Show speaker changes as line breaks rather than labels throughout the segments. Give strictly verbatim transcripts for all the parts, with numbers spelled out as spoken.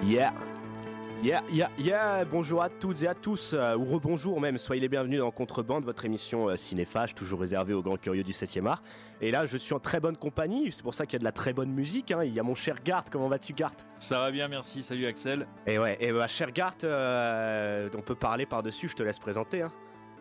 Yeah. Yeah, yeah, yeah, bonjour à toutes et à tous, euh, ou rebonjour même, soyez les bienvenus dans Contrebande, votre émission euh, cinéphage, toujours réservée aux grands curieux du septième art. Et là, je suis en très bonne compagnie, c'est pour ça qu'il y a de la très bonne musique, hein. Il y a mon cher Gart, comment vas-tu Gart ?
Ça va bien, merci, salut Axel.
Et ouais, et bah cher Gart, euh, on peut parler par-dessus, je te laisse présenter, hein.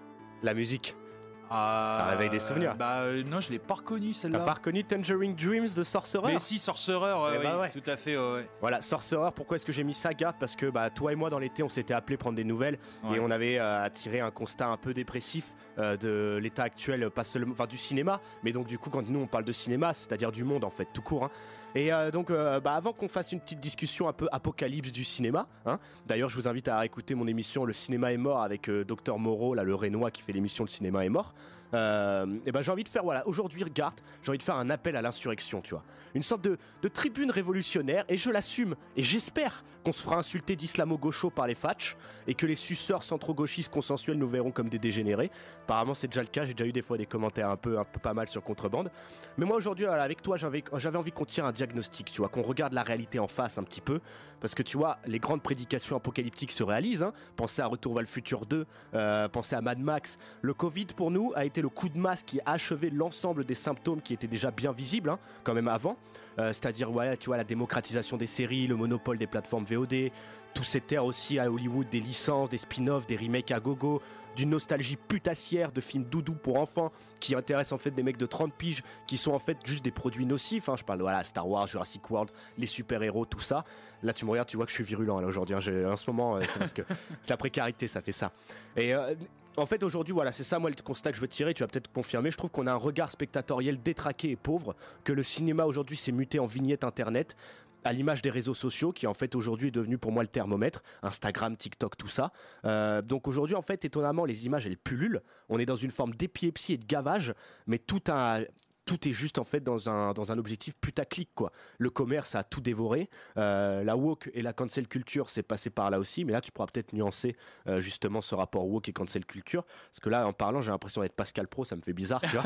La musique.
Ah,
ça réveille des souvenirs.
Bah euh, non, je l'ai pas reconnu celle-là.
T'as pas reconnu Tangerine Dreams de Sorcerer ?
Mais si, Sorcerer, ouais,
Eh bah
oui,
ouais.
tout à fait, ouais, ouais.
Voilà, Sorcerer, pourquoi est-ce que j'ai mis ça, Gart ? Parce que bah, toi et moi, dans l'été, on s'était appelé prendre des nouvelles
Ouais.
et on avait euh, tiré un constat un peu dépressif euh, de l'état actuel, pas seulement, enfin du cinéma, mais donc du coup, quand nous on parle de cinéma, c'est-à-dire du monde en fait, tout court. Hein. Et euh, donc, euh, bah, avant qu'on fasse une petite discussion un peu apocalypse du cinéma, hein, d'ailleurs, je vous invite à écouter mon émission Le cinéma est mort avec euh, Docteur Moreau, là, le Rénois qui fait l'émission Le cinéma est mort. Euh, et ben, j'ai envie de faire, voilà, aujourd'hui, regarde, j'ai envie de faire un appel à l'insurrection, tu vois, une sorte de, de tribune révolutionnaire, et je l'assume, et j'espère qu'on se fera insulter d'islamo-gauchos par les fatchs, et que les suceurs centro-gauchistes consensuels nous verront comme des dégénérés. Apparemment, c'est déjà le cas. J'ai déjà eu des fois des commentaires un peu, un peu pas mal sur Contrebande. Mais moi, aujourd'hui, voilà, avec toi, j'avais, j'avais envie qu'on tire un diagnostic, tu vois, qu'on regarde la réalité en face un petit peu, parce que tu vois, les grandes prédications apocalyptiques se réalisent, hein. Pensez à Retour vers le futur deux, euh, pensez à Mad Max. Le Covid, pour nous, a été le coup de masse qui a achevé l'ensemble des symptômes qui étaient déjà bien visibles, hein, quand même avant. Euh, c'est-à-dire, ouais, tu vois, la démocratisation des séries, le monopole des plateformes V O D, tout cette ère aussi à Hollywood, des licences, des spin-offs, des remakes à gogo, d'une nostalgie putassière de films doudou pour enfants qui intéressent en fait des mecs de trente piges qui sont en fait juste des produits nocifs, hein. Je parle de voilà, Star Wars, Jurassic World, les super-héros, tout ça. Là tu me regardes, tu vois que je suis virulent là aujourd'hui, hein. J'ai, en ce moment, euh, c'est parce que c'est la précarité, ça fait ça. Et euh, en fait aujourd'hui voilà, c'est ça moi le constat que je veux tirer, tu vas peut-être confirmer. Je trouve qu'on a un regard spectatoriel détraqué et pauvre, que le cinéma aujourd'hui s'est muté en vignette internet, à l'image des réseaux sociaux qui en fait aujourd'hui est devenu pour moi le thermomètre, Instagram, TikTok, tout ça. Euh, donc aujourd'hui en fait étonnamment les images elles pullulent, on est dans une forme d'épilepsie et de gavage, mais tout un... Tout est juste en fait dans un dans un objectif putaclic quoi. Le commerce a tout dévoré. Euh, la woke et la cancel culture c'est passé par là aussi, mais là tu pourras peut-être nuancer euh, justement ce rapport woke et cancel culture, parce que là en parlant j'ai l'impression d'être Pascal Pro, ça me fait bizarre, tu vois.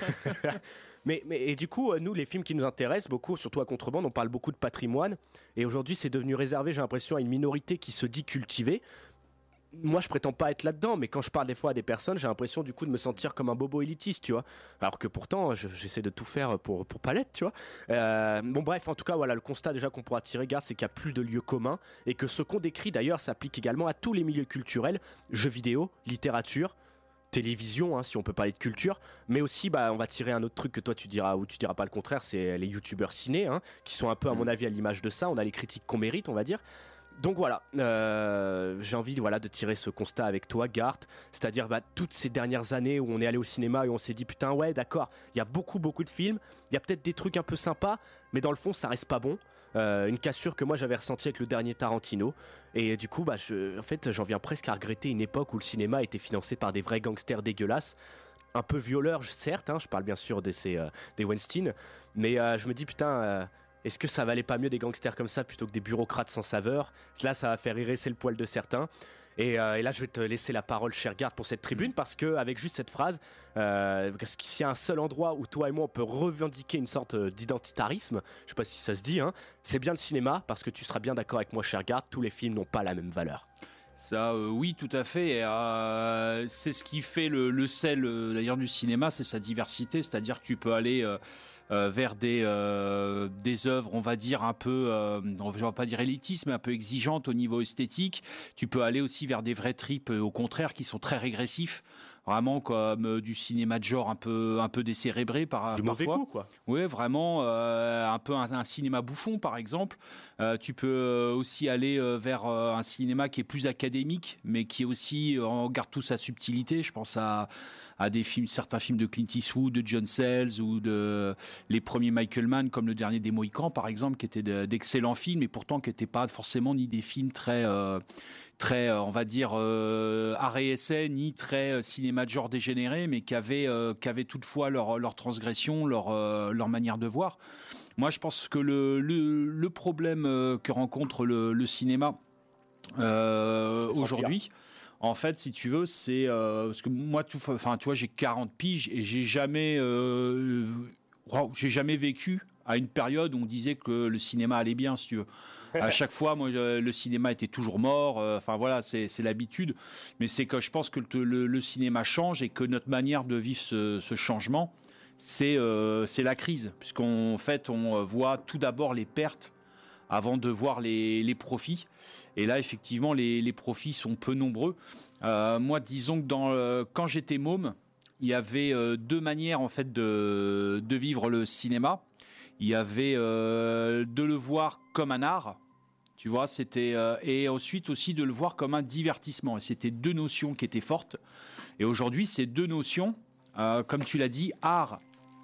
mais mais et du coup nous les films qui nous intéressent beaucoup, surtout à Contrebande, on parle beaucoup de patrimoine, et aujourd'hui c'est devenu réservé, j'ai l'impression, à une minorité qui se dit cultivée. Moi je prétends pas être là-dedans, mais quand je parle des fois à des personnes, j'ai l'impression du coup de me sentir comme un bobo élitiste, tu vois, alors que pourtant je, j'essaie de tout faire pour, pour Palette, tu vois. Euh, bon bref, en tout cas voilà, le constat déjà qu'on pourra tirer, gars, c'est qu'il n'y a plus de lieux communs, et que ce qu'on décrit d'ailleurs s'applique également à tous les milieux culturels, jeux vidéo, littérature, télévision, hein, si on peut parler de culture, mais aussi bah on va tirer un autre truc que toi tu diras ou tu diras pas le contraire, c'est les youtubeurs ciné, hein, qui sont un peu à mon avis à l'image de ça. On a les critiques qu'on mérite, on va dire. Donc voilà, euh, j'ai envie voilà, de tirer ce constat avec toi, Gart, c'est-à-dire bah, toutes ces dernières années où on est allé au cinéma et on s'est dit putain ouais d'accord, il y a beaucoup beaucoup de films, il y a peut-être des trucs un peu sympas, mais dans le fond ça reste pas bon. Euh, une cassure que moi j'avais ressentie avec le dernier Tarantino, et du coup bah, je, en fait j'en viens presque à regretter une époque où le cinéma était financé par des vrais gangsters dégueulasses, un peu violeurs certes, hein, je parle bien sûr de ces, euh, des Weinstein, mais euh, je me dis putain... Euh, est-ce que ça valait pas mieux des gangsters comme ça plutôt que des bureaucrates sans saveur ? Là, ça va faire hérisser le poil de certains. Et, euh, et là, je vais te laisser la parole, cher Gart, pour cette tribune, parce que avec juste cette phrase, euh, parce que s'il y a un seul endroit où toi et moi on peut revendiquer une sorte d'identitarisme, je sais pas si ça se dit, hein, c'est bien le cinéma, parce que tu seras bien d'accord avec moi, cher Gart, tous les films n'ont pas la même valeur.
Ça, euh, oui, tout à fait. Euh, c'est ce qui fait le, le sel euh, d'ailleurs du cinéma, c'est sa diversité, c'est-à-dire que tu peux aller euh, euh, vers des euh, des œuvres, on va dire un peu, euh, je vais pas dire élitistes, mais un peu exigeantes au niveau esthétique. Tu peux aller aussi vers des vrais trips, euh, au contraire, qui sont très régressifs, vraiment comme euh, du cinéma de genre un peu un peu décérébré par
du
parfois.
Mauvais goût, quoi.
Oui, vraiment, euh, un peu un, un cinéma bouffon, par exemple. Euh, tu peux euh, aussi aller euh, vers euh, un cinéma qui est plus académique, mais qui est aussi, euh, on garde tout sa subtilité. Je pense à, à des films, certains films de Clint Eastwood, de John Sayles, ou de les premiers Michael Mann, comme Le Dernier des Mohicans, par exemple, qui étaient de, d'excellents films, et pourtant qui n'étaient pas forcément ni des films très... Euh, très, on va dire, euh, art et essai, ni très euh, cinéma de genre dégénéré, mais qui avaient, euh, qui avaient toutefois leur, leur transgression, leur, euh, leur manière de voir. Moi, je pense que le, le, le problème euh, que rencontre le, le cinéma euh, aujourd'hui, en fait, si tu veux, c'est euh, parce que moi, tout, enfin, tu vois, j'ai quarante piges et j'ai jamais, euh, wow, j'ai jamais vécu à une période où on disait que le cinéma allait bien, si tu veux. À chaque fois, moi, le cinéma était toujours mort. Enfin euh, voilà, c'est, c'est l'habitude. Mais c'est que je pense que le, le, le cinéma change et que notre manière de vivre ce, ce changement, c'est, euh, c'est la crise, puisqu'en en fait, on voit tout d'abord les pertes avant de voir les, les profits. Et là, effectivement, les, les profits sont peu nombreux. Euh, moi, disons que dans, euh, quand j'étais môme, il y avait euh, deux manières en fait de, de vivre le cinéma. Il y avait euh, de le voir comme un art, tu vois, c'était euh, et ensuite aussi de le voir comme un divertissement. Et c'était deux notions qui étaient fortes. Et aujourd'hui, ces deux notions, euh, comme tu l'as dit, art,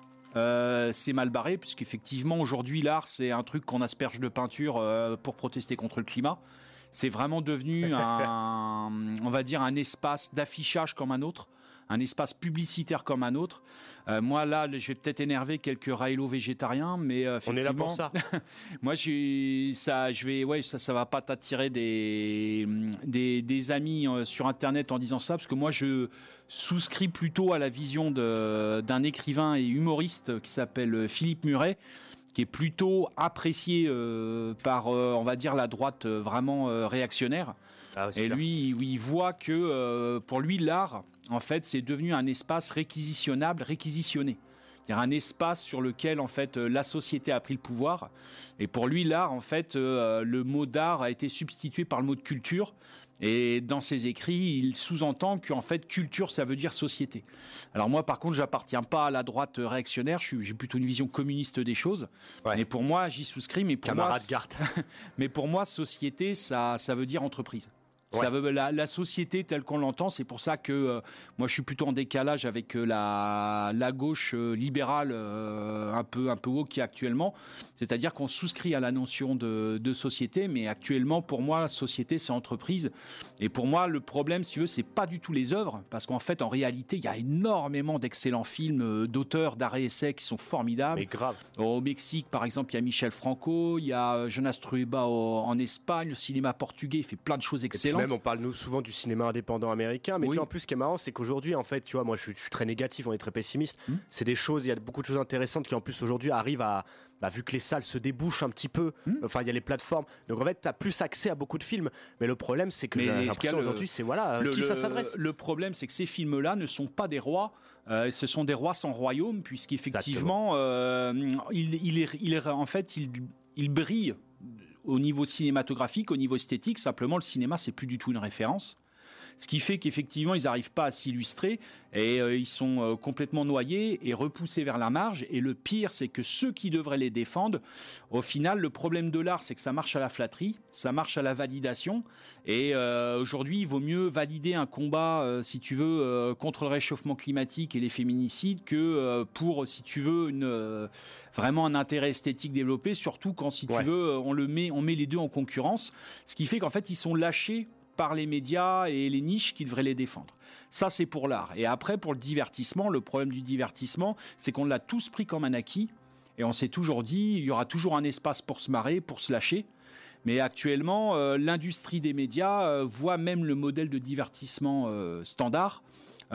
euh, c'est mal barré, puisqu'effectivement, aujourd'hui, l'art, c'est un truc qu'on asperge de peinture euh, pour protester contre le climat. C'est vraiment devenu un, on va dire, un espace d'affichage comme un autre, un espace publicitaire comme un autre. Euh, moi, là, je vais peut-être énerver quelques raïlos végétariens, mais euh,
on est là pour ça.
Moi, j'ai, ça, je vais, ouais, ça, ça va pas t'attirer des, des, des amis euh, sur Internet en disant ça, parce que moi, je souscris plutôt à la vision de, d'un écrivain et humoriste qui s'appelle Philippe Muret, qui est plutôt apprécié euh, par, euh, on va dire, la droite euh, vraiment euh, réactionnaire. Ah, et lui, il voit que euh, pour lui, l'art, en fait, c'est devenu un espace réquisitionnable, réquisitionné. C'est-à-dire un espace sur lequel, en fait, euh, la société a pris le pouvoir. Et pour lui, l'art, en fait, euh, le mot d'art a été substitué par le mot de culture. Et dans ses écrits, il sous-entend qu'en fait, culture, ça veut dire société. Alors moi, par contre, j'appartiens pas à la droite réactionnaire. Je suis, j'ai plutôt une vision communiste des choses. Ouais. Mais pour moi, j'y souscris. Mais pour
Camarade
moi,
Garde.
mais pour moi, société, ça, ça veut dire entreprise. Ouais. Ça veut, la, la société telle qu'on l'entend, c'est pour ça que euh, moi je suis plutôt en décalage avec euh, la, la gauche euh, libérale euh, un peu un peu woke qui est actuellement. C'est-à-dire qu'on souscrit à la notion de, de société, mais actuellement pour moi la société c'est entreprise. Et pour moi le problème, si tu veux, c'est pas du tout les œuvres, parce qu'en fait en réalité il y a énormément d'excellents films euh, d'auteurs d'arrêt-essai qui sont formidables.
Mais grave.
Au Mexique par exemple il y a Michel Franco, il y a Jonas Trueba au, en Espagne, le cinéma portugais il fait plein de choses excellentes.
Même on parle nous souvent du cinéma indépendant américain, mais oui. Tu vois, en plus ce qui est marrant c'est qu'aujourd'hui en fait tu vois moi je suis, je suis très négatif, on est très pessimiste. Mmh. C'est des choses, il y a beaucoup de choses intéressantes qui en plus aujourd'hui arrivent à bah, vu que les salles se débouchent un petit peu, mmh. enfin il y a les plateformes, donc en fait tu as plus accès à beaucoup de films. Mais le problème c'est que mais j'ai l'impression le, aujourd'hui c'est voilà
le,
qui
le,
ça s'adresse.
Le problème c'est que ces films là ne sont pas des rois. Euh, ce sont des rois sans royaume, puisqu'effectivement euh, il, il, est, il est en fait il, il brille au niveau cinématographique, au niveau esthétique. Simplement le cinéma c'est plus du tout une référence, ce qui fait qu'effectivement ils n'arrivent pas à s'illustrer et euh, ils sont euh, complètement noyés et repoussés vers la marge. Et le pire c'est que ceux qui devraient les défendre, au final le problème de l'art c'est que ça marche à la flatterie, ça marche à la validation. Et euh, aujourd'hui il vaut mieux valider un combat euh, si tu veux euh, contre le réchauffement climatique et les féminicides que euh, pour si tu veux une, euh, vraiment un intérêt esthétique développé, surtout quand si tu ouais. veux on le met, on met les deux en concurrence, ce qui fait qu'en fait ils sont lâchés par les médias et les niches qui devraient les défendre. Ça, c'est pour l'art. Et après, pour le divertissement, le problème du divertissement, c'est qu'on l'a tous pris comme un acquis. Et on s'est toujours dit, il y aura toujours un espace pour se marrer, pour se lâcher. Mais actuellement, euh, l'industrie des médias euh, voit même le modèle de divertissement euh, standard.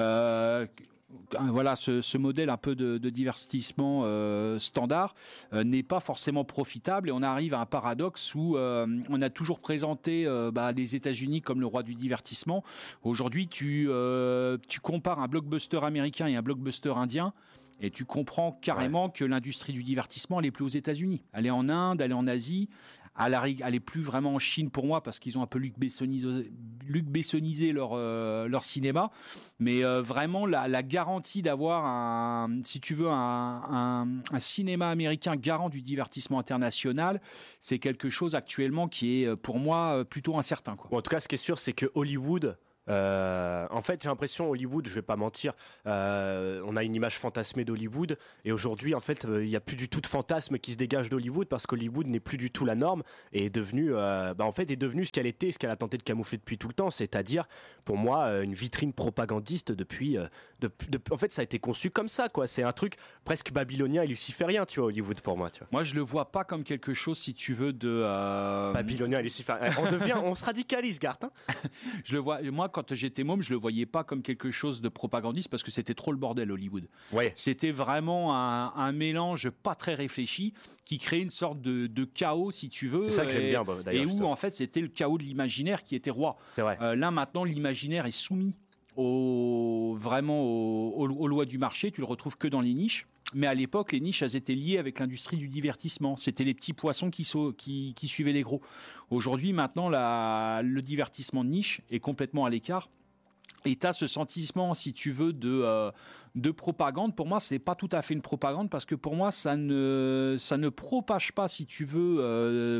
Euh, Voilà, ce, ce modèle un peu de, de divertissement euh, standard euh, n'est pas forcément profitable, et on arrive à un paradoxe où euh, on a toujours présenté euh, bah, les États-Unis comme le roi du divertissement. Aujourd'hui, tu, euh, tu compares un blockbuster américain et un blockbuster indien, et tu comprends carrément ouais. que l'industrie du divertissement, elle est plus aux États-Unis. Elle est en Inde, elle est en Asie. Elle est plus vraiment en Chine pour moi, parce qu'ils ont un peu Luc Bessonisé, Luc Bessonisé leur, euh, leur cinéma. Mais euh, vraiment, la, la garantie d'avoir, un, si tu veux, un, un, un cinéma américain garant du divertissement international, c'est quelque chose actuellement qui est pour moi plutôt incertain, quoi.
Bon, en tout cas, ce qui est sûr, c'est que Hollywood... Euh, en fait, j'ai l'impression Hollywood, je vais pas mentir, euh, on a une image fantasmée d'Hollywood, et aujourd'hui, en fait, il euh, y a plus du tout de fantasme qui se dégage d'Hollywood, parce qu'Hollywood n'est plus du tout la norme et est devenu, euh, bah en fait, est devenu ce qu'elle était, ce qu'elle a tenté de camoufler depuis tout le temps, c'est-à-dire, pour moi, une vitrine propagandiste depuis. Euh, de, de, en fait, ça a été conçu comme ça, quoi. C'est un truc presque babylonien et luciférien, tu vois, Hollywood pour moi. Tu vois.
Moi, je le vois pas comme quelque chose, si tu veux, de euh...
babylonien et luciférien. On devient, on se radicalise, Garth. Hein.
Je le vois, moi. quand j'étais môme, je le voyais pas comme quelque chose de propagandiste parce que c'était trop le bordel Hollywood.
Ouais.
C'était vraiment un, un mélange pas très réfléchi qui créait une sorte de, de chaos, si tu veux.
C'est ça que j'aime
et,
bien, bah, d'ailleurs.
Et où, en fait, c'était le chaos de l'imaginaire qui était roi.
C'est vrai.
Euh, là, maintenant, l'imaginaire est soumis au, vraiment au, au, aux lois du marché. Tu le retrouves que dans les niches. Mais à l'époque, les niches, elles étaient liées avec l'industrie du divertissement. C'était les petits poissons qui, sau- qui, qui suivaient les gros. Aujourd'hui, maintenant, la, le divertissement de niche est complètement à l'écart. Et tu as ce sentiment, si tu veux, de, euh, de propagande. Pour moi, ce n'est pas tout à fait une propagande parce que pour moi, ça ne, ça ne propage pas, si tu veux, euh,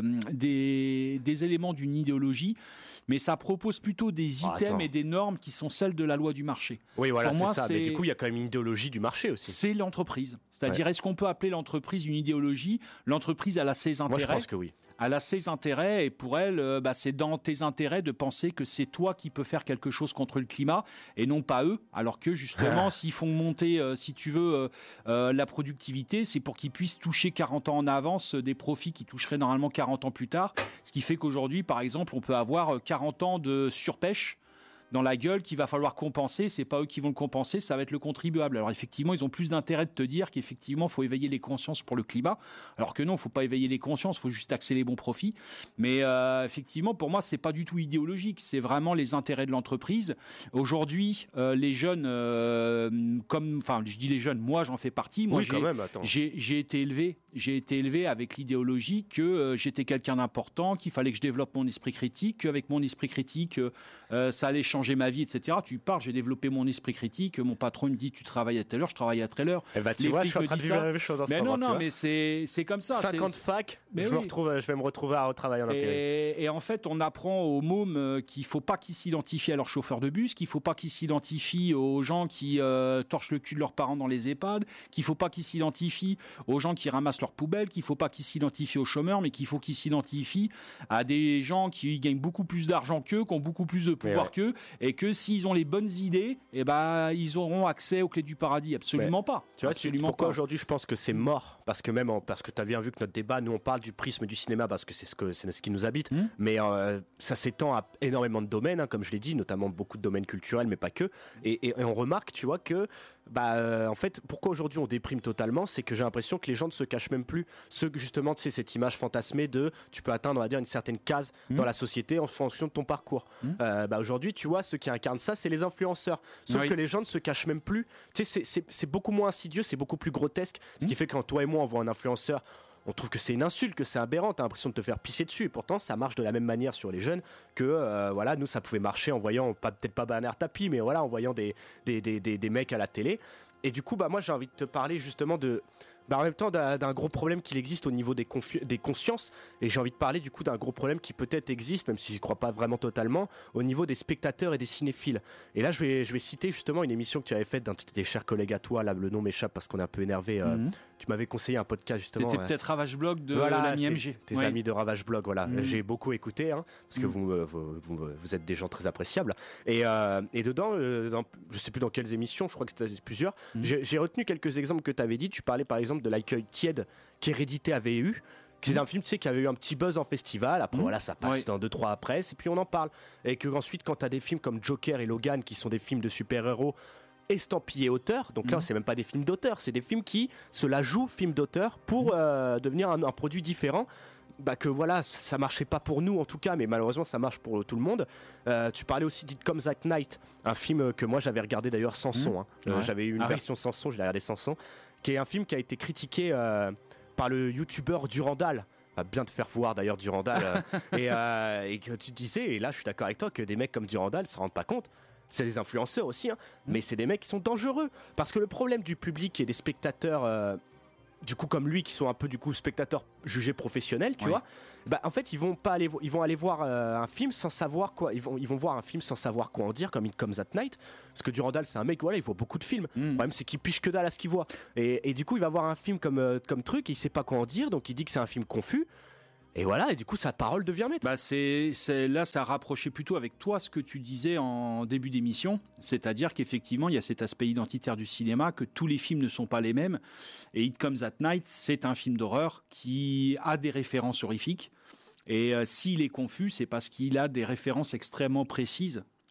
des, des éléments d'une idéologie, mais ça propose plutôt des
Ah,
items
attends.
et des normes qui sont celles de la loi du marché.
Oui, voilà,
Pour
c'est
moi,
ça. Mais
c'est-
du coup, il y a quand même une idéologie du marché aussi.
C'est l'entreprise. C'est-à-dire, est-ce qu'on peut appeler l'entreprise une idéologie ? L'entreprise, elle a ses intérêts.
Moi, je pense que oui.
Elle a ses intérêts et pour elle, euh, bah, c'est dans tes intérêts de penser que c'est toi qui peux faire quelque chose contre le climat et non pas eux. Alors que justement, s'ils font monter, euh, si tu veux, euh, euh, la productivité, c'est pour qu'ils puissent toucher quarante ans en avance euh, des profits qui toucheraient normalement quarante ans plus tard. Ce qui fait qu'aujourd'hui, par exemple, on peut avoir euh, quarante ans de surpêche dans la gueule qu'il va falloir compenser. C'est pas eux qui vont le compenser, ça va être le contribuable. Alors effectivement, ils ont plus d'intérêt de te dire qu'effectivement, il faut éveiller les consciences pour le climat, alors que non, il ne faut pas éveiller les consciences, il faut juste taxer les bons profits. Mais euh, effectivement, pour moi, c'est pas du tout idéologique, c'est vraiment les intérêts de l'entreprise. Aujourd'hui, euh, les jeunes, euh, comme, enfin, je dis les jeunes, moi, j'en fais partie. Moi,
Oui,
j'ai,
quand même, attends.
j'ai, j'ai été élevé, j'ai été élevé avec l'idéologie que euh, j'étais quelqu'un d'important, qu'il fallait que je développe mon esprit critique, qu'avec mon esprit critique, euh, euh, ça allait changer ma vie, et cetera. Tu parles, j'ai développé mon esprit critique. Mon patron me dit, tu travailles à telle heure, je travaille à telle heure.
Eh ben, tu
Les
vois, je
flics
suis en
me
train de
disent
vivre
ça.
la même chose en ce
Mais
moment,
non,
tu
non,
vois.
mais c'est, c'est comme ça.
cinquante
c'est...
facs,
Mais
je, me
oui.
retrouve, je vais me retrouver à retravailler en intérim.
Et, et en fait, on apprend aux mômes euh, qu'il ne faut pas qu'ils s'identifient à leurs chauffeurs de bus, qu'il ne faut pas qu'ils s'identifient aux gens qui euh, torchent le cul de leurs parents dans les EHPAD, qu'il ne faut pas qu'ils s'identifient aux gens qui ramassent leurs poubelles, qu'il ne faut pas qu'ils s'identifient aux chômeurs, mais qu'il faut qu'ils s'identifient à des gens qui gagnent beaucoup plus d'argent qu'eux, qui ont beaucoup plus de pouvoir
ouais.
qu'eux, et que s'ils ont les bonnes idées, eh ben, ils auront accès aux clés du paradis. Absolument pas.
Tu vois, tu,
Absolument
pourquoi
pas.
aujourd'hui je pense que c'est mort? Parce que même en- parce que tu as bien vu que notre débat, nous on parle du prisme du cinéma parce que c'est ce, que, c'est ce qui nous habite,
Mmh.
mais euh, ça s'étend à énormément de domaines, hein, comme je l'ai dit, notamment beaucoup de domaines culturels, mais pas que. Et, et- et on remarque, tu vois, que bah, euh, en fait, pourquoi aujourd'hui on déprime totalement, c'est que j'ai l'impression que les gens ne se cachent même plus. Ceux que justement, tu sais, cette image fantasmée de tu peux atteindre, on va dire, une certaine case
Mmh.
dans la société en fonction de ton parcours.
Mmh.
Euh, bah, aujourd'hui, tu vois, ceux qui incarnent ça, c'est les influenceurs. Sauf
Oui.
que les gens ne se cachent même plus. Tu sais, c'est- c'est c'est beaucoup moins insidieux, c'est beaucoup plus grotesque. Ce qui fait que quand toi et moi on voit un influenceur, on trouve que c'est une insulte, que c'est aberrant, t'as l'impression de te faire pisser dessus. Et pourtant, ça marche de la même manière sur les jeunes que, euh, voilà, nous, ça pouvait marcher en voyant, pas, peut-être pas Bernard Tapie, mais voilà, en voyant des, des, des, des, des mecs à la télé. Et du coup, bah, moi, j'ai envie de te parler justement de. Bah, en même temps, d'un, d'un gros problème qu'il existe au niveau des, confi- des consciences. Et j'ai envie de parler du coup d'un gros problème qui peut-être existe, même si j'y crois pas vraiment totalement, au niveau des spectateurs et des cinéphiles. Et là, je vais, je vais citer justement une émission que tu avais faite d'un de tes chers collègues à toi. Là, le nom m'échappe parce qu'on est un peu énervé. euh,
Mmh.
Tu m'avais conseillé un podcast justement.
C'était
euh,
peut-être Ravage Blog de
voilà,
l'ami
c'est
M G.
tes
Ouais.
amis de Ravage Blog, voilà.
Mhm.
J'ai beaucoup écouté, hein, parce que
Mhm.
vous, euh, vous, vous, vous êtes des gens très appréciables. Et, euh, et dedans, euh, dans, je sais plus dans quelles émissions, je crois que c'était plusieurs,
Mhm.
j'ai, j'ai retenu quelques exemples que tu avais dit. Tu parlais par exemple de l'accueil tiède qu'Hérédité avait eu. C'est
Mhm.
un film, tu sais, qui avait eu un petit buzz en festival. Après,
Mhm.
voilà, ça passe
Ouais.
dans deux trois après, et puis on en parle. Et que ensuite, quand tu as des films comme Joker et Logan, qui sont des films de super-héros estampillés auteur, donc là,
Mhm.
c'est même pas des films d'auteur, c'est des films qui se la jouent film d'auteur pour euh, devenir un, un produit différent. Bah que voilà, ça marchait pas pour nous en tout cas, mais malheureusement ça marche pour tout le monde. Euh, tu parlais aussi d'It Comes at Night, un film que moi j'avais regardé d'ailleurs sans
Mmh.
son. hein. Euh,
Ouais.
J'avais eu une
Ah oui.
version sans son, je l'ai regardé sans son, qui est un film qui a été critiqué euh, par le youtubeur Durandal. Va bien te faire voir d'ailleurs Durandal. euh, et, euh, et que tu disais, et là je suis d'accord avec toi, que des mecs comme Durandal se rendent pas compte. C'est des influenceurs aussi, hein, mais c'est des mecs qui sont dangereux. Parce que le problème du public et des spectateurs, euh, du coup comme lui, qui sont un peu du coup spectateurs jugés professionnels, tu
Oui.
vois, bah, en fait ils vont pas aller, vo- ils vont aller voir euh, un film sans savoir quoi. Ils vont, ils vont voir un film sans savoir quoi en dire, comme It Comes at Night. Parce que Durandal, c'est un mec, voilà, il voit beaucoup de films.
Mmh.
Le problème, c'est qu'il piche que dalle à ce qu'il voit. Et, et du coup, il va voir un film comme, euh, comme truc, et il sait pas quoi en dire, donc il dit que c'est un film confus. Et voilà, et du coup, sa parole devient maître.
Bah c'est, c'est, là, ça rapprochait plutôt avec toi ce que tu disais en début d'émission, c'est-à-dire qu'effectivement, il y a cet aspect identitaire du cinéma, que tous les films ne sont pas les mêmes. Et It Comes at Night, c'est un film d'horreur qui a des références horrifiques. Et euh, s'il est confus, c'est parce qu'il a des références extrêmement précises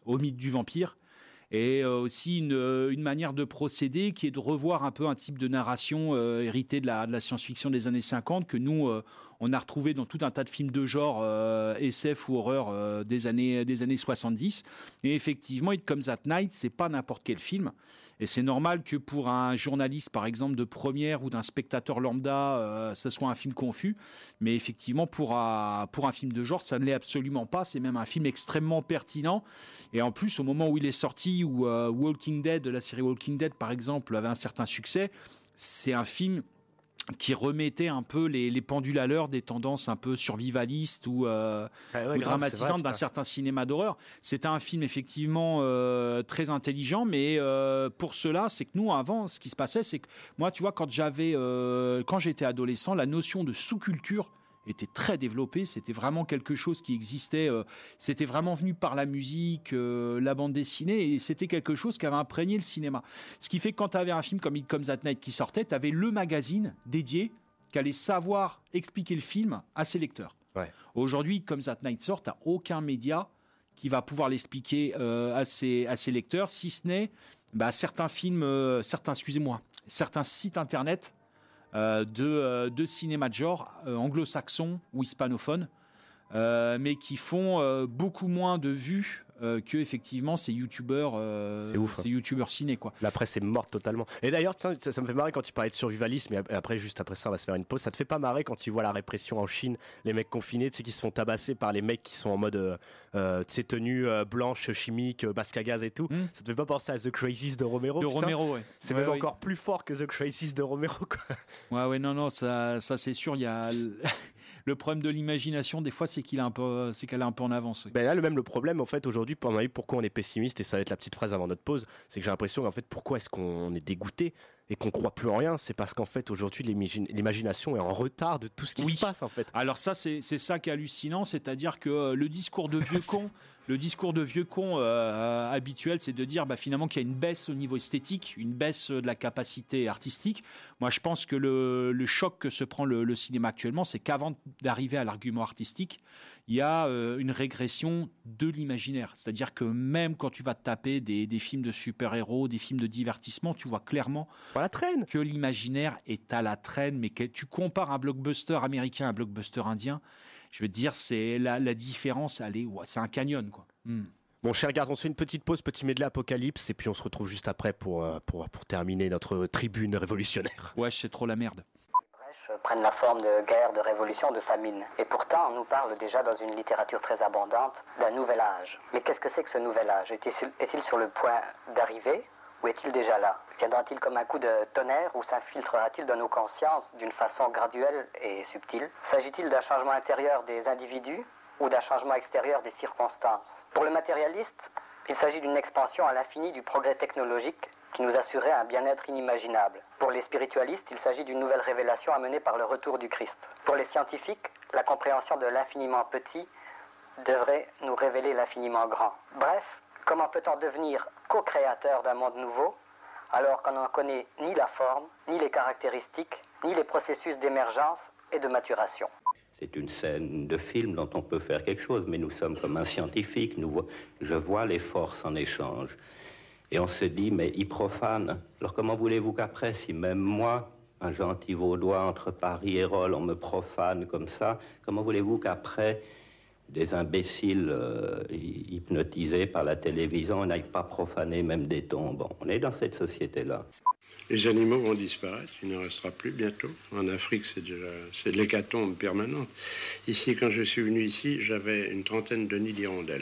au mythe du vampire. Et euh, aussi une, une manière de procéder qui est de revoir un peu un type de narration euh, hérité de la, de la science-fiction des années cinquante que nous, euh, on a retrouvé dans tout un tas de films de genre euh, S F ou horreur euh, des, années, des années soixante-dix. Et effectivement, It Comes at Night, c'est pas n'importe quel film. Et c'est normal que pour un journaliste, par exemple, de première ou d'un spectateur lambda, euh, ce soit un film confus. Mais effectivement, pour un, pour un film de genre, ça ne l'est absolument pas. C'est même un film extrêmement pertinent. Et en plus, au moment où il est sorti, où euh, Walking Dead, la série Walking Dead, par exemple, avait un certain succès, c'est un film qui remettait un peu les, les pendules à l'heure des tendances un peu survivalistes ou, euh,
ah ouais,
ou
grave,
dramatisantes
vrai,
d'un certain cinéma d'horreur. C'était un film effectivement euh, très intelligent, mais euh, pour cela, c'est que nous, avant, ce qui se passait, c'est que moi, tu vois, quand j'avais, euh, quand j'étais adolescent, la notion de sous-culture était très développé, c'était vraiment quelque chose qui existait, euh, c'était vraiment venu par la musique, euh, la bande dessinée, et c'était quelque chose qui avait imprégné le cinéma. Ce qui fait que quand tu avais un film comme It Comes at Night qui sortait, tu avais le magazine dédié qui allait savoir expliquer le film à ses lecteurs.
Ouais.
Aujourd'hui, It Comes at Night sort, tu n'as aucun média qui va pouvoir l'expliquer euh, à, ses, à ses lecteurs, si ce n'est bah, certains films, euh, certains, excusez-moi, certains sites internet Euh, de, euh, de cinéma de genre euh, anglo-saxon ou hispanophone, euh, mais qui font euh, beaucoup moins de vues euh, que effectivement ces youtubeurs euh,
C'est ouf,
ces
hein.
youtubeurs ciné quoi.
La presse est morte totalement. Et d'ailleurs, putain, ça, ça me fait marrer quand tu parlais de survivalisme, et après, juste après ça, on va se faire une pause. Ça te fait pas marrer quand tu vois la répression en Chine, les mecs confinés, tu sais, qui se font tabasser par les mecs qui sont en mode, euh, euh, tu sais, tenue euh, blanche, chimique, euh, masque à gaz et tout.
Mm.
Ça te fait pas penser à The Crazies de Romero?
De
putain
Romero, ouais.
C'est
ouais,
même
ouais.
encore plus fort que The Crazies de Romero, quoi.
Ouais, ouais, non, non, ça, ça c'est sûr. Il y a le, le problème de l'imagination, des fois, c'est qu'il est un peu, c'est qu'elle est un peu en avance. Oui.
Ben là, le même le problème, en fait, aujourd'hui, pour mon avis, pourquoi on est pessimiste, et ça va être la petite phrase avant notre pause, c'est que j'ai l'impression, en fait, pourquoi est-ce qu'on est dégoûté et qu'on croit plus en rien, c'est parce qu'en fait, aujourd'hui, l'imagination est en retard de tout ce qui
oui.
se passe, en fait.
Alors ça, c'est, c'est ça qui est hallucinant, c'est-à-dire que euh, le discours de vieux con, le discours de vieux con euh, habituel, c'est de dire bah, finalement qu'il y a une baisse au niveau esthétique, une baisse de la capacité artistique. Moi, je pense que le, le choc que se prend le, le cinéma actuellement, c'est qu'avant d'arriver à l'argument artistique, il y a euh, une régression de l'imaginaire. C'est-à-dire que même quand tu vas te taper des, des films de super-héros, des films de divertissement, tu vois clairement
à la traîne.
que l'imaginaire est à la traîne, mais que tu compares un blockbuster américain à un blockbuster indien, je veux dire, c'est la, la différence, elle est, ouais, c'est un canyon, quoi. Mm.
Bon, cher gars, on se fait une petite pause, petit medley apocalypse, et puis on se retrouve juste après pour, euh, pour, pour terminer notre tribune révolutionnaire.
Ouais, c'est trop la merde.
Prennent la forme de guerre, de révolution, de famine. Et pourtant, on nous parle déjà dans une littérature très abondante d'un nouvel âge. Mais qu'est-ce que c'est que ce nouvel âge? Est-il sur le point d'arriver ou est-il déjà là? Viendra-t-il comme un coup de tonnerre ou s'infiltrera-t-il dans nos consciences d'une façon graduelle et subtile? S'agit-il d'un changement intérieur des individus ou d'un changement extérieur des circonstances? Pour le matérialiste, il s'agit d'une expansion à l'infini du progrès technologique qui nous assurait un bien-être inimaginable. Pour les spiritualistes, il s'agit d'une nouvelle révélation amenée par le retour du Christ. Pour les scientifiques, la compréhension de l'infiniment petit devrait nous révéler l'infiniment grand. Bref, comment peut-on devenir co-créateur d'un monde nouveau alors qu'on n'en connaît ni la forme, ni les caractéristiques, ni les processus d'émergence et de maturation?
C'est une scène de film dont on peut faire quelque chose, mais nous sommes comme un scientifique, nous vo- je vois les forces en échange. Et on se dit, mais ils profanent. Alors comment voulez-vous qu'après, si même moi, un gentil vaudois entre Paris et Rolles, on me profane comme ça, comment voulez-vous qu'après, des imbéciles euh, hypnotisés par la télévision n'aillent pas profaner même des tombes? On est dans cette société-là.
Les animaux vont disparaître, il n'en restera plus bientôt. En Afrique, c'est déjà, c'est de l'hécatombe permanente. Ici, quand je suis venu ici, j'avais une trentaine de nids d'hirondelles.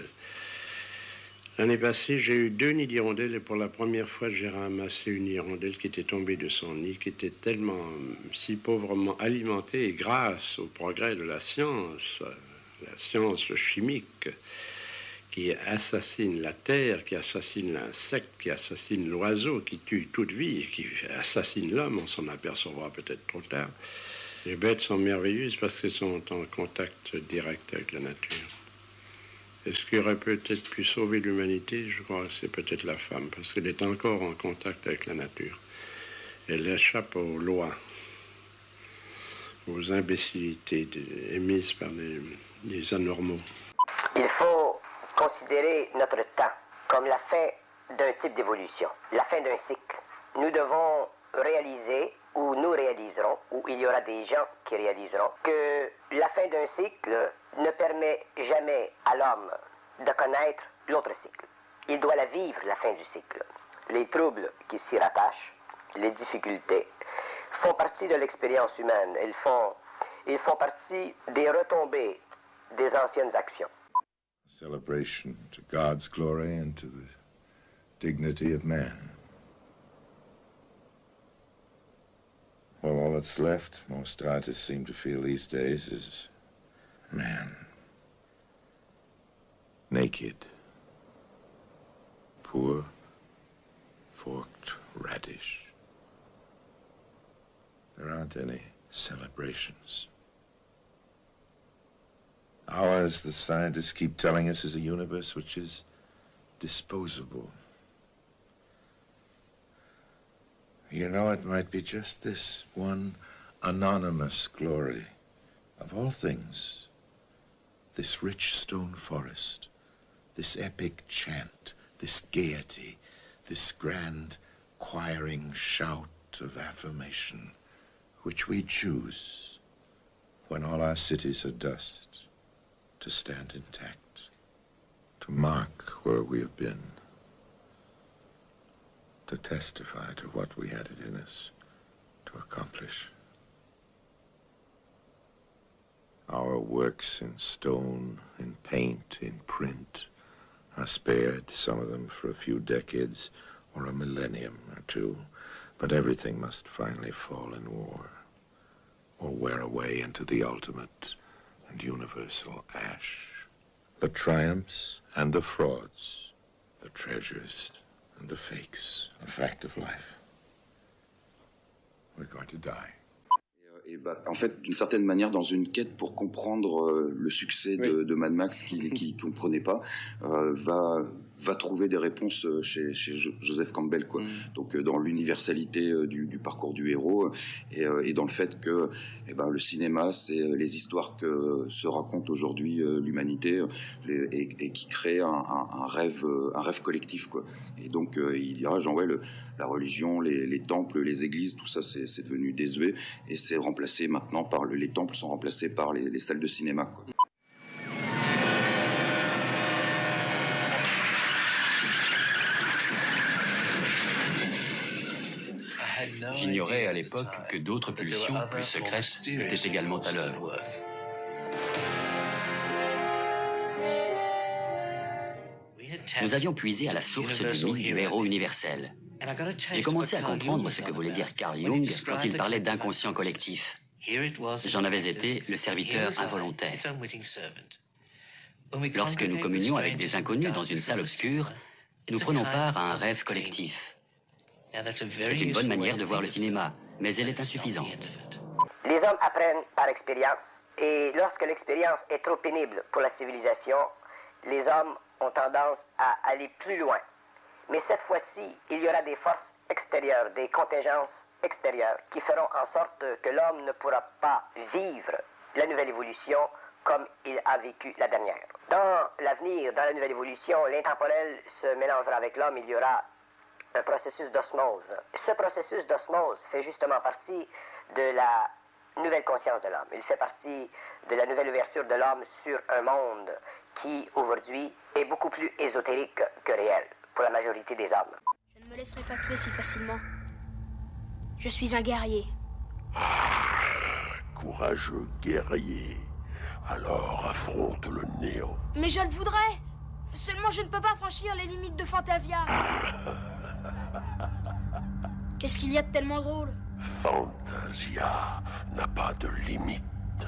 L'année passée, j'ai eu deux nids d'hirondelles et pour la première fois, j'ai ramassé une hirondelle qui était tombée de son nid, qui était tellement, si pauvrement alimentée, et grâce au progrès de la science, la science chimique, qui assassine la terre, qui assassine l'insecte, qui assassine l'oiseau, qui tue toute vie, et qui assassine l'homme, on s'en apercevra peut-être trop tard. Les bêtes sont merveilleuses parce qu'elles sont en contact direct avec la nature. Et ce qui aurait peut-être pu sauver l'humanité, je crois que c'est peut-être la femme, parce qu'elle est encore en contact avec la nature. Elle échappe aux lois, aux imbécilités émises par les, les anormaux.
Il faut considérer notre temps.
comme la fin d'un type d'évolution, la fin d'un cycle. Nous devons réaliser, ou nous réaliserons, ou il y aura des gens qui réaliseront, que la fin d'un cycle ne permet jamais à l'homme de connaître l'autre cycle. Il doit la vivre, la fin du cycle. Les troubles qui s'y rattachent, les difficultés, font partie de l'expérience humaine. Ils font, ils font partie des retombées des anciennes actions.
Celebration to God's glory and to the dignity of man. Well, all that's left, most artists seem to feel these days, is man. Naked. Poor, forked radish. There aren't any celebrations. Ours, the scientists keep telling us, is a universe which is disposable. You know, it might be just this one anonymous glory of all things. This rich stone forest, this epic chant, this gaiety, this grand choiring shout of affirmation, which we choose, when all our cities are dust, to stand intact, to mark where we have been, to testify to what we had it in us to accomplish. Our works in stone, in paint, in print, are spared, some of them for a few decades or a millennium or two, but everything must finally fall in war, or wear away into the ultimate and universal ash. The triumphs and the frauds, the treasures and the fakes, a fact of life. We're going to die.
Et va, en fait, d'une certaine manière, dans une quête pour comprendre euh, le succès de, oui. de Mad Max qu'il ne comprenait pas, euh, va, va trouver des réponses chez, chez Joseph Campbell, quoi. Mm. Donc, euh, dans l'universalité euh, du, du parcours du héros et, euh, et dans le fait que eh ben, le cinéma, c'est les histoires que se raconte aujourd'hui euh, l'humanité les, et, et qui crée un, un, un, rêve, un rêve collectif, quoi. Et donc, euh, il dira, genre, ouais, le, la religion, les, les temples, les églises, tout ça, c'est, c'est devenu désuet et c'est remplacé maintenant par le, les temples sont remplacés par les, les salles de cinéma, quoi.
J'ignorais à l'époque que d'autres pulsions plus secrètes étaient également à l'œuvre. Nous avions puisé à la source du mythe du héros universel. J'ai commencé à comprendre ce que voulait dire Carl Jung quand il parlait d'inconscient collectif. J'en avais été le serviteur involontaire. Lorsque nous communions avec des inconnus dans une salle obscure, nous prenons part à un rêve collectif. C'est une bonne manière de voir le cinéma, mais elle est insuffisante.
Les hommes apprennent par expérience, et lorsque l'expérience est trop pénible pour la civilisation, les hommes ont tendance à aller plus loin. Mais cette fois-ci, il y aura des forces extérieures, des contingences extérieures qui feront en sorte que l'homme ne pourra pas vivre la nouvelle évolution comme il a vécu la dernière. Dans l'avenir, dans la nouvelle évolution, l'intemporel se mélangera avec l'homme, il y aura un processus d'osmose. Ce processus d'osmose fait justement partie de la nouvelle conscience de l'homme. Il fait partie de la nouvelle ouverture de l'homme sur un monde qui, aujourd'hui, est beaucoup plus ésotérique que réel pour la majorité des hommes.
Je ne me laisserai pas tuer si facilement. Je suis un guerrier.
Ah, courageux guerrier. Alors affronte le néant.
Mais je le voudrais. Seulement je ne peux pas franchir les limites de Fantasia. Qu'est-ce qu'il y a de tellement drôle?
Fantasia n'a pas de limite.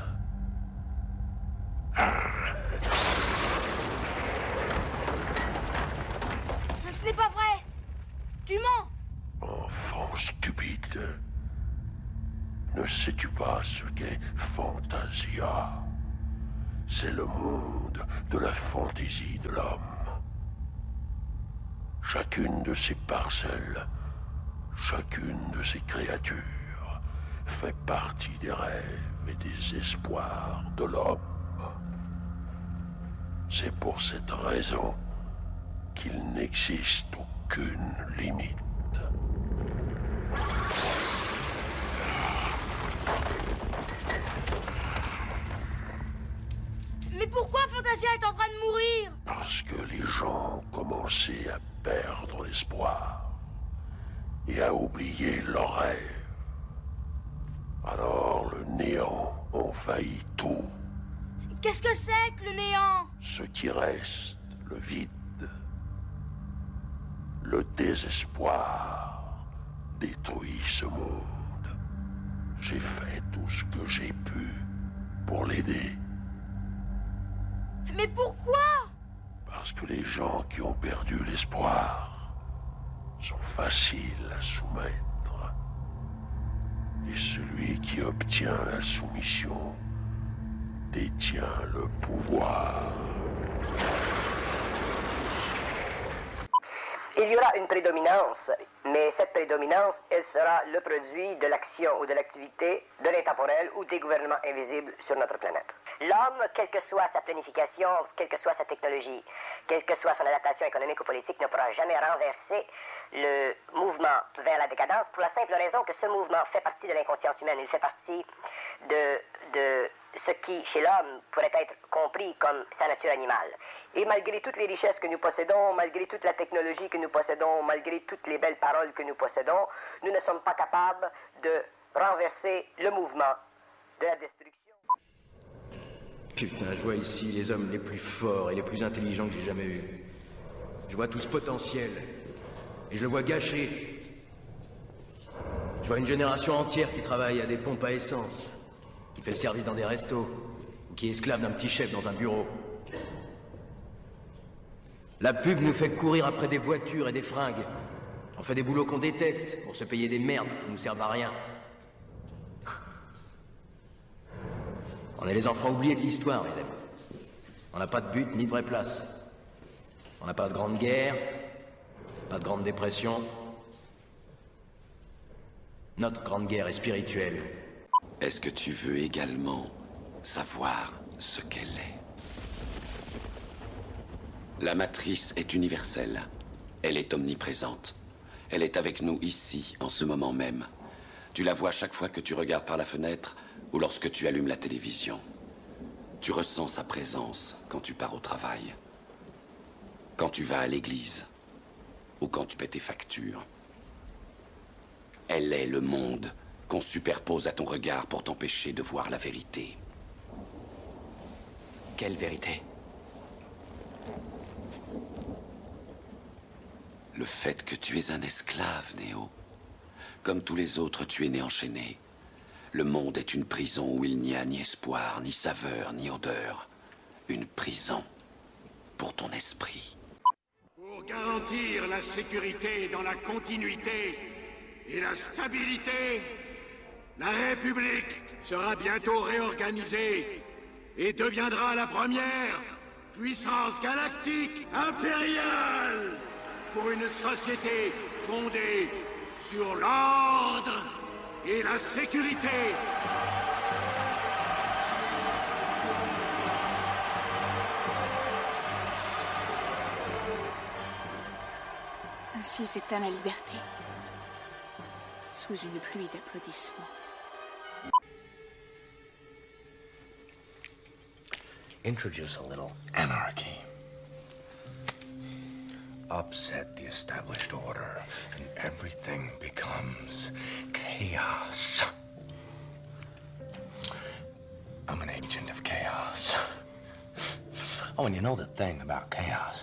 Ce n'est pas vrai. Tu mens.
Enfant stupide. Ne sais-tu pas ce qu'est Fantasia? C'est le monde de la fantaisie de l'homme. Chacune de ces parcelles, chacune de ces créatures fait partie des rêves et des espoirs de l'homme. C'est pour cette raison qu'il n'existe aucune limite.
Mais pourquoi Fantasia est en train de mourir?
Parce que les gens ont commencé à perdre l'espoir et à oublier leurs rêves. Alors le néant envahit tout.
Qu'est-ce que c'est que le néant?
Ce qui reste, le vide, le désespoir détruit ce monde. J'ai fait tout ce que j'ai pu pour l'aider.
Mais pourquoi?
Parce que les gens qui ont perdu l'espoir sont faciles à soumettre. Et celui qui obtient la soumission détient le pouvoir.
Il y aura une prédominance, mais cette prédominance, elle sera le produit de l'action ou de l'activité de l'intemporel ou des gouvernements invisibles sur notre planète. L'homme, quelle que soit sa planification, quelle que soit sa technologie, quelle que soit son adaptation économique ou politique, ne pourra jamais renverser le mouvement vers la décadence pour la simple raison que ce mouvement fait partie de l'inconscience humaine. Il fait partie de, de ce qui, chez l'homme, pourrait être compris comme sa nature animale. Et malgré toutes les richesses que nous possédons, malgré toute la technologie que nous possédons, malgré toutes les belles paroles que nous possédons, nous ne sommes pas capables de renverser le mouvement de la destruction.
Putain, je vois ici les hommes les plus forts et les plus intelligents que j'ai jamais eus. Je vois tout ce potentiel. Et je le vois gâché. Je vois une génération entière qui travaille à des pompes à essence, qui fait le service dans des restos, ou qui est esclave d'un petit chef dans un bureau. La pub nous fait courir après des voitures et des fringues. On fait des boulots qu'on déteste pour se payer des merdes qui nous servent à rien. On est les enfants oubliés de l'histoire, mes amis. On n'a pas de but ni de vraie place. On n'a pas de grande guerre, pas de grande dépression. Notre grande guerre est spirituelle.
Est-ce que tu veux également savoir ce qu'elle est? La matrice est universelle. Elle est omniprésente. Elle est avec nous ici, en ce moment même. Tu la vois chaque fois que tu regardes par la fenêtre ou lorsque tu allumes la télévision. Tu ressens sa présence quand tu pars au travail, quand tu vas à l'église ou quand tu paies tes factures. Elle est le monde qu'on superpose à ton regard pour t'empêcher de voir la vérité.
Quelle vérité?
Le fait que tu es un esclave, Néo. Comme tous les autres, tu es né enchaîné. Le monde est une prison où il n'y a ni espoir, ni saveur, ni odeur. Une prison pour ton esprit.
Pour garantir la sécurité dans la continuité et la stabilité, la République sera bientôt réorganisée et deviendra la première puissance galactique impériale pour une société fondée sur l'ordre et la sécurité.
Ainsi s'éteint la liberté, sous une pluie d'applaudissements.
Introduce a little anarchy. Upset the established order, and everything becomes chaos. I'm an agent of chaos. Oh, and you know the thing about chaos?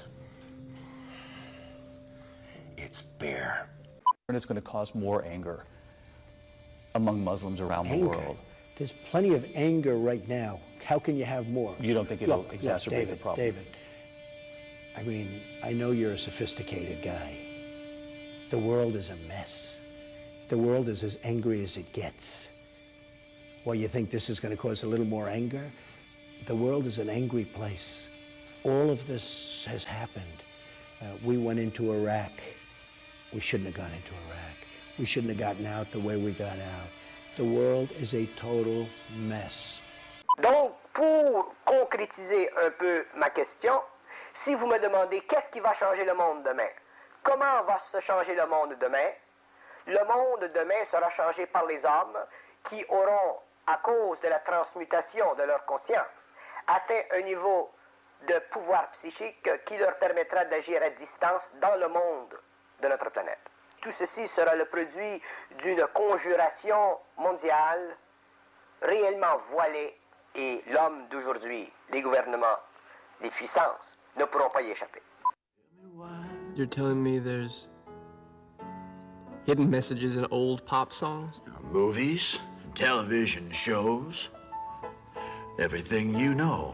It's beer.
And it's going to cause more anger among Muslims around
Anger.
the world.
There's plenty of anger right now. How can you have more?
You don't think it'll
Look,
exacerbate
look, David,
the problem?
David, I mean, I know you're a sophisticated guy. The world is a mess. The world is as angry as it gets. Well, you think this is going to cause a little more anger? The world is an angry place. All of this has happened. Uh, we went into Iraq. We shouldn't have gone into Iraq. We shouldn't have gotten out the way we got out. The world is a total mess.
Donc, pour concrétiser un peu ma question, Si vous me demandez qu'est-ce qui va changer le monde demain, comment va se changer le monde demain, le monde demain sera changé par les hommes qui auront, à cause de la transmutation de leur conscience, atteint un niveau de pouvoir psychique qui leur permettra d'agir à distance dans le monde de notre planète. Tout ceci sera le produit d'une conjuration mondiale réellement voilée et l'homme d'aujourd'hui, les gouvernements, les puissances, ne pourront pas y échapper.
You're telling me there's hidden messages in old pop songs?
Movies, television shows, everything you know.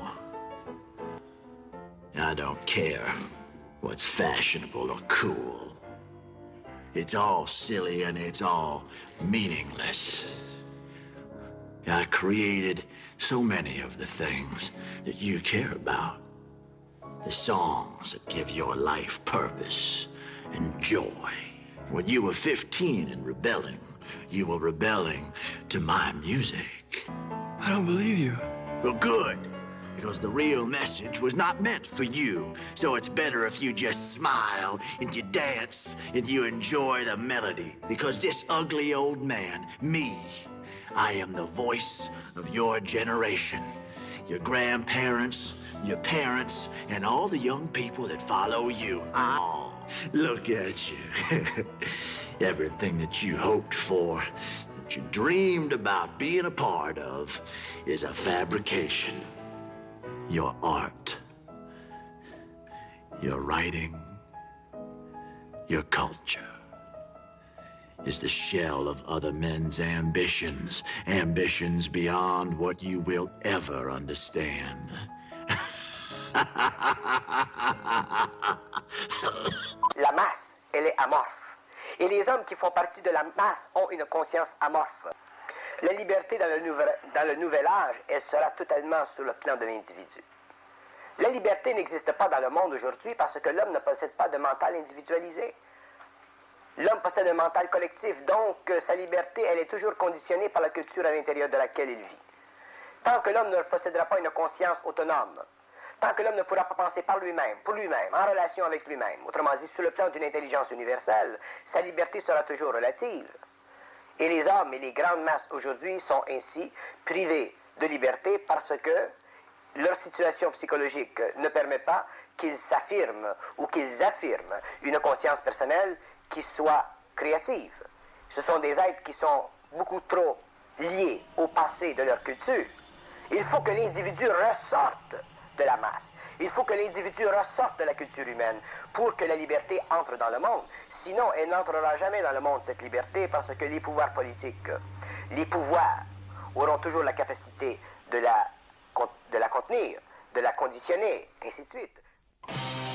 I don't care what's fashionable or cool. It's all silly and it's all meaningless. I created so many of the things that you care about. The songs that give your life purpose and joy. When you were fifteen and rebelling, you were rebelling to my music.
I don't believe you.
Well, good. Because the real message was not meant for you. So it's better if you just smile and you dance and you enjoy the melody. Because this ugly old man, me, I am the voice of your generation. Your grandparents, your parents, and all the young people that follow you. Oh, look at you. Everything that you hoped for, that you dreamed about being a part of, is a fabrication. Your art, your writing, your culture is the shell of other men's ambitions, ambitions beyond what you will ever understand.
La masse, elle est amorphe. Et les hommes qui font partie de la masse ont une conscience amorphe. La liberté dans le, nouvel, dans le nouvel âge, elle sera totalement sur le plan de l'individu. La liberté n'existe pas dans le monde aujourd'hui parce que l'homme ne possède pas de mental individualisé. L'homme possède un mental collectif, donc sa liberté, elle est toujours conditionnée par la culture à l'intérieur de laquelle il vit. Tant que l'homme ne possédera pas une conscience autonome, tant que l'homme ne pourra pas penser par lui-même, pour lui-même, en relation avec lui-même, autrement dit, sur le plan d'une intelligence universelle, sa liberté sera toujours relative. Et les hommes et les grandes masses aujourd'hui sont ainsi privés de liberté parce que leur situation psychologique ne permet pas qu'ils s'affirment ou qu'ils affirment une conscience personnelle qui soit créative. Ce sont des êtres qui sont beaucoup trop liés au passé de leur culture. Il faut que l'individu ressorte de la masse. Il faut que l'individu ressorte de la culture humaine pour que la liberté entre dans le monde. Sinon, elle n'entrera jamais dans le monde, cette liberté, parce que les pouvoirs politiques, les pouvoirs auront toujours la capacité de la, de la contenir, de la conditionner, ainsi de suite.